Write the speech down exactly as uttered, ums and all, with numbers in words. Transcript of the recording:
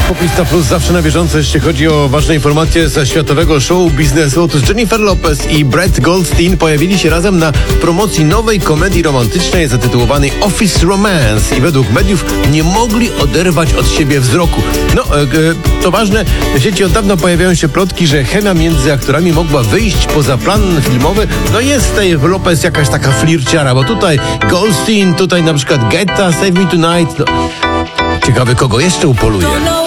Popista Plus zawsze na bieżąco, jeśli chodzi o ważne informacje ze światowego show biznesu. Otóż Jennifer Lopez i Brett Goldstein pojawili się razem na promocji nowej komedii romantycznej zatytułowanej Office Romance i według mediów nie mogli oderwać od siebie wzroku. No, e, e, to ważne, w sieci od dawna pojawiają się plotki, że chemia między aktorami mogła wyjść poza plan filmowy. No jest tej w Lopez jakaś taka flirciara, bo tutaj Goldstein, tutaj na przykład Getta, Save Me Tonight. No, ciekawe, kogo jeszcze upoluje.